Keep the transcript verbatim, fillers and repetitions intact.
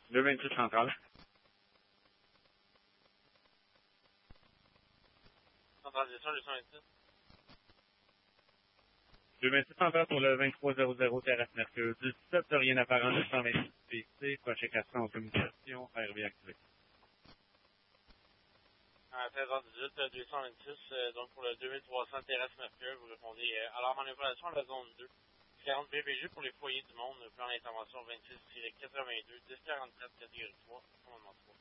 deux vingt-six central. Centrale gestion, deux cent vingt-six. deux vingt-six central pour le vingt-trois zéro zéro Terrasse Mercure. dix-sept, rien apparent, deux cent vingt-six P C. Prochain quatre cents en communication. R V activé. À seize heures dix-huit, deux cent vingt-six, euh, donc pour le deux mille trois cents Terrasse Mercure, vous répondez euh, alarme en opération à la zone deux. quarante B B G pour les foyers du monde, plan d'intervention vingt-six quatre-vingt-deux, dix quarante-quatre, catégorie trois, commandement trois.